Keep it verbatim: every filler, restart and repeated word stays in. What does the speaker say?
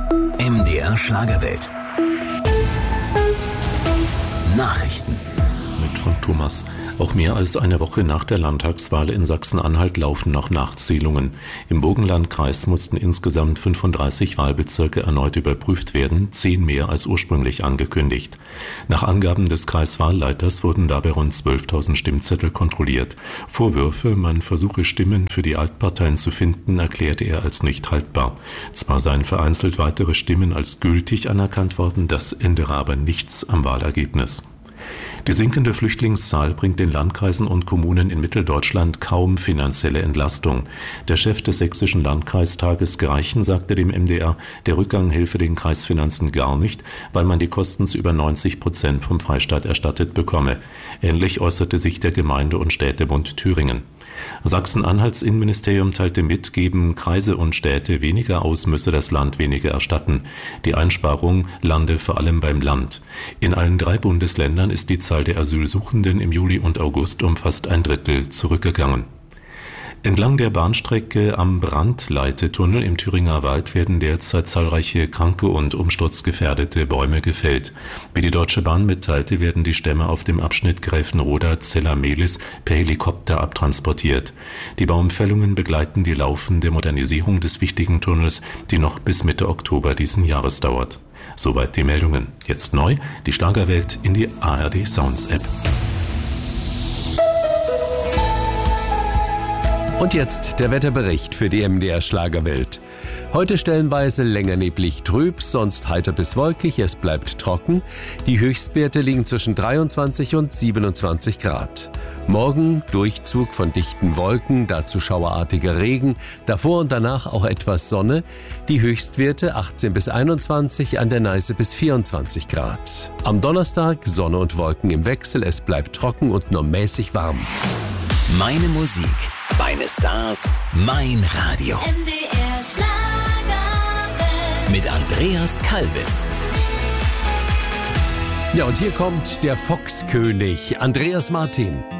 M D R Schlagerwelt. Nachrichten. Mit Frank Thomas. Auch mehr als eine Woche nach der Landtagswahl in Sachsen-Anhalt laufen noch Nachzählungen. Im Burgenlandkreis mussten insgesamt fünfunddreißig Wahlbezirke erneut überprüft werden, zehn mehr als ursprünglich angekündigt. Nach Angaben des Kreiswahlleiters wurden dabei rund zwölftausend Stimmzettel kontrolliert. Vorwürfe, man versuche Stimmen für die Altparteien zu finden, erklärte er als nicht haltbar. Zwar seien vereinzelt weitere Stimmen als gültig anerkannt worden, das ändere aber nichts am Wahlergebnis. Die sinkende Flüchtlingszahl bringt den Landkreisen und Kommunen in Mitteldeutschland kaum finanzielle Entlastung. Der Chef des sächsischen Landkreistages Greichen sagte dem M D R, der Rückgang helfe den Kreisfinanzen gar nicht, weil man die Kosten zu über neunzig Prozent vom Freistaat erstattet bekomme. Ähnlich äußerte sich der Gemeinde- und Städtebund Thüringen. Sachsen-Anhalts Innenministerium teilte mit, geben Kreise und Städte weniger aus, müsse das Land weniger erstatten. Die Einsparung lande vor allem beim Land. In allen drei Bundesländern ist die Zahl der Asylsuchenden im Juli und August um fast ein Drittel zurückgegangen. Entlang der Bahnstrecke am Brandleitetunnel im Thüringer Wald werden derzeit zahlreiche kranke und umsturzgefährdete Bäume gefällt. Wie die Deutsche Bahn mitteilte, werden die Stämme auf dem Abschnitt Gräfenroda-Zellamelis per Helikopter abtransportiert. Die Baumfällungen begleiten die laufende Modernisierung des wichtigen Tunnels, die noch bis Mitte Oktober diesen Jahres dauert. Soweit die Meldungen. Jetzt neu, die Schlagerwelt in die A R D Sounds App. Und jetzt der Wetterbericht für die M D R Schlagerwelt. Heute stellenweise länger neblig trüb, sonst heiter bis wolkig, es bleibt trocken. Die Höchstwerte liegen zwischen dreiundzwanzig und siebenundzwanzig Grad. Morgen Durchzug von dichten Wolken, dazu schauerartiger Regen, davor und danach auch etwas Sonne. Die Höchstwerte achtzehn bis einundzwanzig, an der Neiße bis vierundzwanzig Grad. Am Donnerstag Sonne und Wolken im Wechsel, es bleibt trocken und nur mäßig warm. Meine Musik, meine Stars, mein Radio. M D R Schlagerwelt. Mit Andreas Kalbitz. Ja, und hier kommt der Foxkönig, Andreas Martin.